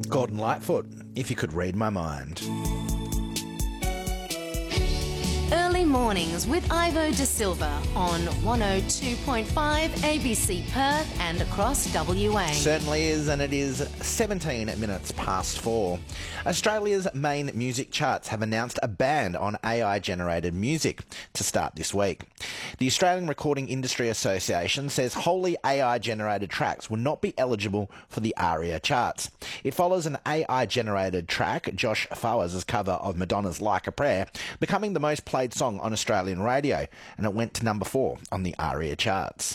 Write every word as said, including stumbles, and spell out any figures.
Gordon Lightfoot, If You Could Read My Mind. Early mornings with Ivo De Silva on one oh two point five A B C Perth and across W A. Certainly is, and it is seventeen minutes past four. Australia's main music charts have announced a ban on A I-generated music to start this week. The Australian Recording Industry Association says wholly A I-generated tracks will not be eligible for the ARIA charts. It follows an A I-generated track, Josh Fawaz's cover of Madonna's Like a Prayer, becoming the most played song on Australian radio, and it went to number four on the ARIA charts.